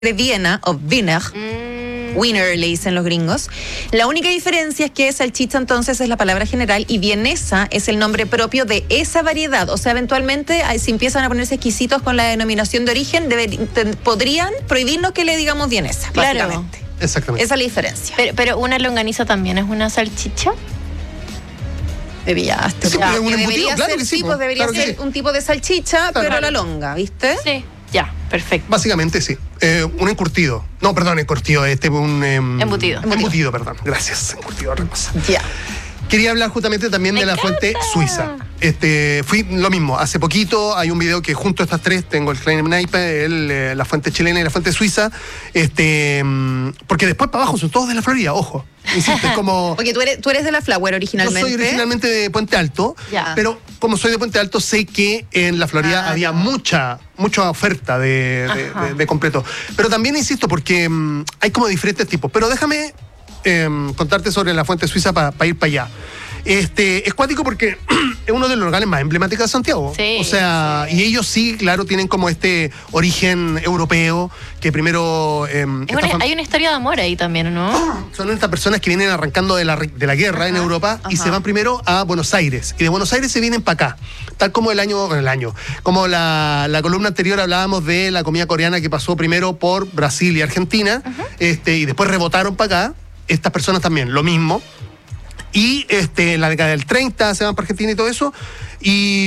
de Viena, o Wiener. Wiener le dicen los gringos. La única diferencia es que salchicha entonces es la palabra general y vienesa es el nombre propio de esa variedad. O sea, eventualmente, si empiezan a ponerse exquisitos con la denominación de origen, podrían prohibirnos que le digamos vienesa, básicamente. Claro. Exactamente. Esa es la diferencia. Pero una longaniza también es una salchicha. Me pillaste. Sí, Ya, un que embutido, debería claro ser, que sí, sí, pues debería claro que ser sí. un tipo de salchicha, Claro. pero a la longa, ¿viste? Sí, ya, perfecto. Básicamente sí. Un encurtido. No, perdón, encurtido. Embutido. Embutido, perdón. Gracias. Encurtido, otra cosa. Ya. Quería hablar justamente también de la fuente suiza. Fui lo mismo, hace poquito hay un video que junto a estas tres, tengo el Kleine Kneipe, la fuente chilena y la fuente suiza, porque después para abajo son todos de la Florida, ojo. Insisto, es como... Porque tú eres de la Flower originalmente. Yo soy originalmente de Puente Alto, Ya. pero como soy de Puente Alto, sé que en la Florida había mucha oferta de completo. Pero también insisto, porque hay como diferentes tipos. Pero déjame contarte sobre la fuente suiza para ir para allá. Es cuático porque es uno de los locales más emblemáticos de Santiago. Sí, o sea, y ellos sí, claro, tienen como este origen europeo que primero... Hay una historia de amor ahí también, ¿no? Son estas personas que vienen arrancando de la guerra en Europa y se van primero a Buenos Aires. Y de Buenos Aires se vienen para acá. Tal como como la columna anterior hablábamos de la comida coreana que pasó primero por Brasil y Argentina, y después rebotaron para acá. Estas personas también, lo mismo. Y en la década del 30 se van para Argentina y todo eso. Y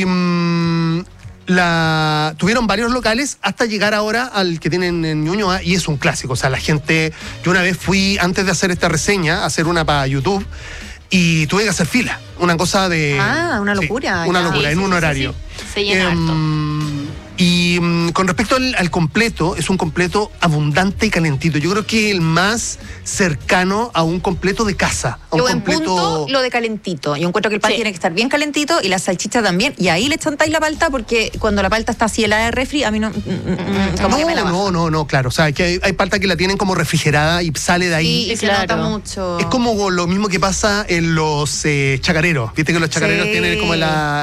tuvieron varios locales hasta llegar ahora al que tienen en Ñuñoa, y es un clásico. O sea, la gente... Yo una vez fui, antes de hacer esta reseña, a hacer una para YouTube, y tuve que hacer fila. Una cosa de... una locura. Sí, una locura, en un horario. Sí. Se llena harto. Y con respecto al completo, es un completo abundante y calentito. Yo creo que el más cercano a un completo de casa. A un Yo en completo... punto lo de calentito. Yo encuentro que el pan tiene que estar bien calentito y la salchicha también. Y ahí le chantáis la palta porque cuando la palta está así helada de refri, a mí no... como que me la baja. No, claro. O sea, que hay palta que la tienen como refrigerada y sale de ahí. Sí, y se nota mucho. Es como lo mismo que pasa en los chacareros. Viste que los chacareros tienen como el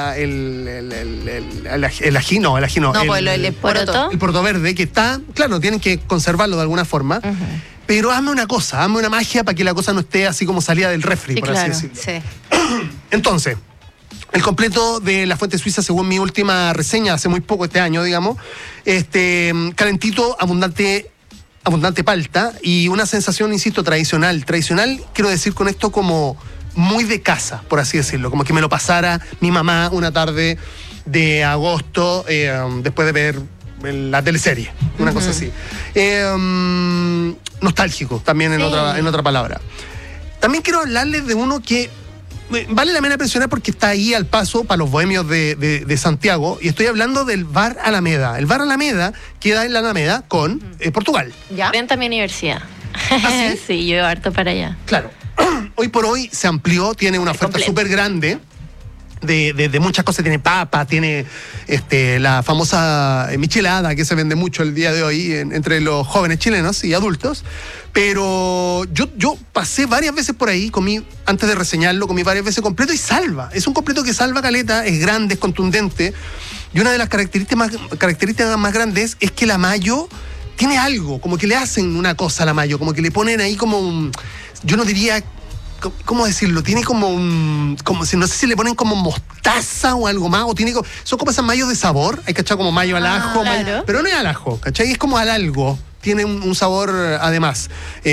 ají, no. No, pues el poroto. El poroto verde, que está, claro, tienen que conservarlo de alguna forma. Pero hazme una cosa, hazme una magia para que la cosa no esté así como salida del refri, por así decirlo. Sí. Entonces, el completo de la fuente suiza, según mi última reseña, hace muy poco este año, digamos, calentito, abundante palta y una sensación, insisto, tradicional. Tradicional, quiero decir con esto como muy de casa, por así decirlo. Como que me lo pasara mi mamá una tarde de agosto, después de ver la teleserie, una cosa así. Nostálgico, también en otra palabra. También quiero hablarles de uno que vale la pena mencionar porque está ahí al paso para los bohemios de Santiago, y estoy hablando del Bar Alameda. El Bar Alameda queda en la Alameda con Portugal. ¿Ya? Frente a mi universidad. ¿Ah, sí? Sí, yo harto para allá. Claro. Hoy por hoy se amplió, tiene una oferta súper grande de muchas cosas. Tiene papa, tiene la famosa michelada que se vende mucho el día de hoy entre los jóvenes chilenos y adultos. Pero yo pasé varias veces por ahí, antes de reseñarlo, comí varias veces completo y salva. Es un completo que salva caleta, es grande, es contundente. Y una de las características más grandes es que la mayo tiene algo, como que le hacen una cosa a la mayo, como que le ponen ahí como yo no diría... ¿Cómo decirlo? Tiene como si no sé si le ponen como mostaza o algo más, son como esas mayos de sabor, hay cachado como mayo al ajo, claro. pero no es al ajo, ¿cachai? Es como al algo, tiene un sabor además,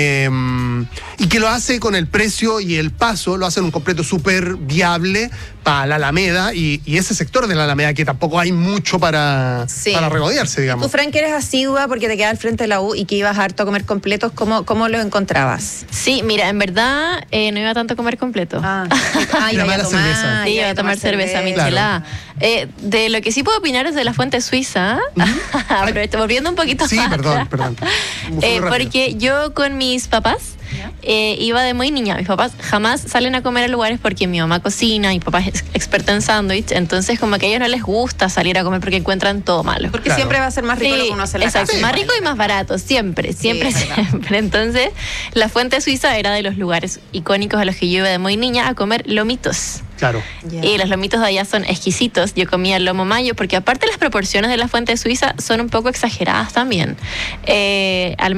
y que lo hace con el precio y el paso, lo hacen un completo súper viable para la Alameda y ese sector de la Alameda que tampoco hay mucho para regodearse, digamos. Tú, Fran, que eres asidua porque te quedas al frente de la U y que ibas harto a comer completos, ¿cómo los encontrabas? Sí, mira, en verdad no iba tanto a comer completo. Iba a la cerveza. Sí, iba a tomar cerveza michelada. De lo que sí puedo opinar es de la fuente suiza. Volviendo un poquito sí, más perdón. porque yo con mis papás iba de muy niña. Mis papás jamás salen a comer a lugares porque mi mamá cocina, mi papá es experta en sándwich, entonces como que a ellos no les gusta salir a comer porque encuentran todo malo. Porque siempre va a ser más rico lo que uno hace en la casa. Más rico y más barato, siempre. Entonces, la fuente suiza era de los lugares icónicos a los que yo iba de muy niña a comer lomitos. Claro. Y los lomitos de allá son exquisitos. Yo comía el lomo mayo, porque aparte las proporciones de la fuente suiza son un poco exageradas también. Al